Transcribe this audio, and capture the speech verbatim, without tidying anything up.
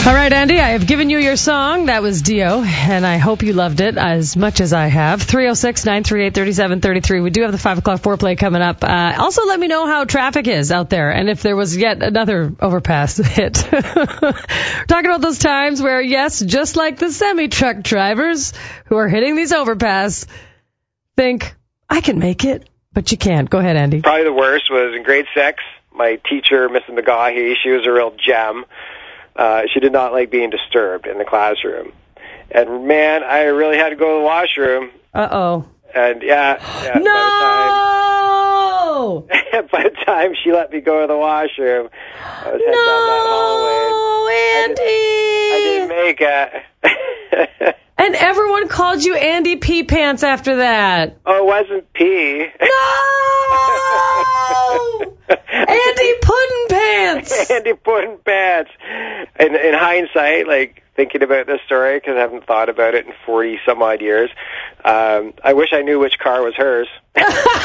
All right, Andy, I have given you your song. That was Dio, and I hope you loved it as much as I have. three oh six, nine three eight, three seven three three. We do have the five o'clock foreplay coming up. Uh, also, let me know how traffic is out there and if there was yet another overpass hit. Talking about those times where, yes, just like the semi-truck drivers who are hitting these overpass, think, I can make it, but you can't. Go ahead, Andy. Probably the worst was in grade six. My teacher, Missus McGaughy, she was a real gem. Uh, she did not like being disturbed in the classroom. And, man, I really had to go to the washroom. Uh-oh. And, yeah. yeah no! By the, time, by the time she let me go to the washroom, I was heading no, down that hallway. Andy! I didn't, I didn't make it. And everyone called you Andy Pee Pants after that. Oh, it wasn't pee. No! Andy Puddin' Pants! Andy Puddin' Pants. In, in hindsight, like, thinking about this story, because I haven't thought about it in forty some odd years, um, I wish I knew which car was hers.